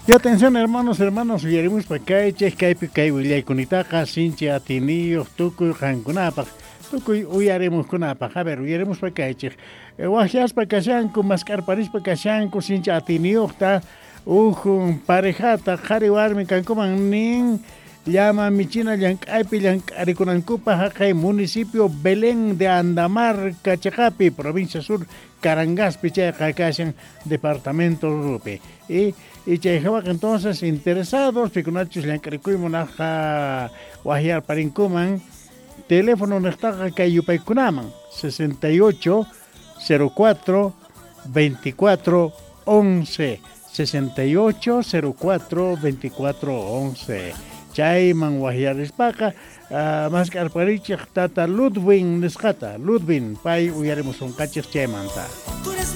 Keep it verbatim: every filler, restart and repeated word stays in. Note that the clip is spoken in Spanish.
Y atención, hermanos, hermanos, uyarimus pakay, cheskaypi kay willaykunitaqa sinchi atiniyuq tukuy qankunapaq, tukuy uyarimus kunapaq. A ver, uyarimus pakaychik. Wahyaspa kashanku, maskarparispa kashanku, sinchi atiniyuqta, uj parejata, qhari warmi kankuman nin, llama michina llank'aypi llank'arikunankupaq haqay municipio Belén de Andamar, Cachacapi, provincia sur, Carangaspi, chayqa kashan departamento rupi. Y y chayjawaq entonces interesados, pikunachus llank'arikuymunaqa wahyar parinkuman, teléfono niqtaqa kay yupaykunaman, sesenta y ocho cero cuatro veinticuatro once, sesenta y ocho cero cuatro veinticuatro once. Chayman wahyarispaqa uh, maskarparichik tata Ludwin nisqata, Ludwin pay uyarimusunqachik chaymanta.